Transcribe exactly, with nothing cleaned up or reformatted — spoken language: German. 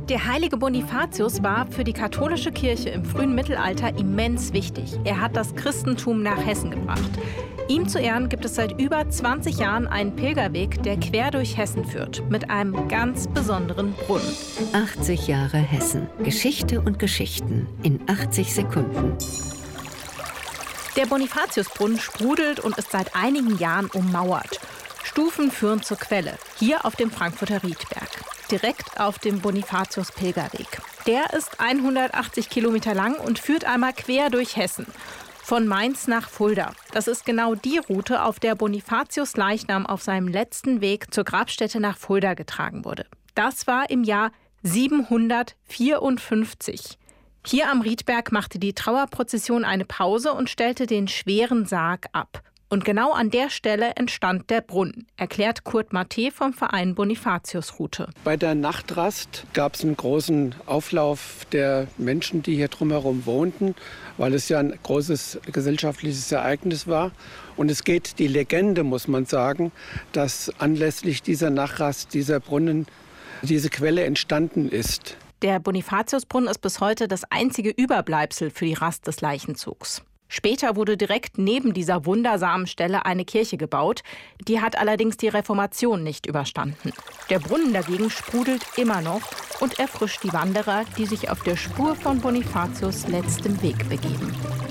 Der heilige Bonifatius war für die katholische Kirche im frühen Mittelalter immens wichtig. Er hat das Christentum nach Hessen gebracht. Ihm zu Ehren gibt es seit über zwanzig Jahren einen Pilgerweg, der quer durch Hessen führt, mit einem ganz besonderen Brunnen. achtzig Jahre Hessen. Geschichte und Geschichten in achtzig Sekunden. Der Bonifatiusbrunnen sprudelt und ist seit einigen Jahren ummauert. Stufen führen zur Quelle, hier auf dem Frankfurter Riedberg, direkt auf dem Bonifatius-Pilgerweg. Der ist hundertachtzig Kilometer lang und führt einmal quer durch Hessen. Von Mainz nach Fulda. Das ist genau die Route, auf der Bonifatius Leichnam auf seinem letzten Weg zur Grabstätte nach Fulda getragen wurde. Das war im Jahr siebenhundertvierundfünfzig. Hier am Riedberg machte die Trauerprozession eine Pause und stellte den schweren Sarg ab. Und genau an der Stelle entstand der Brunnen, erklärt Kurt Matte vom Verein Bonifatius-Route. Bei der Nachtrast gab es einen großen Auflauf der Menschen, die hier drumherum wohnten, weil es ja ein großes gesellschaftliches Ereignis war. Und es geht die Legende, muss man sagen, dass anlässlich dieser Nachtrast dieser Brunnen, diese Quelle entstanden ist. Der Bonifatiusbrunnen ist bis heute das einzige Überbleibsel für die Rast des Leichenzugs. Später wurde direkt neben dieser wundersamen Stelle eine Kirche gebaut. Die hat allerdings die Reformation nicht überstanden. Der Brunnen dagegen sprudelt immer noch und erfrischt die Wanderer, die sich auf der Spur von Bonifatius letztem Weg begeben.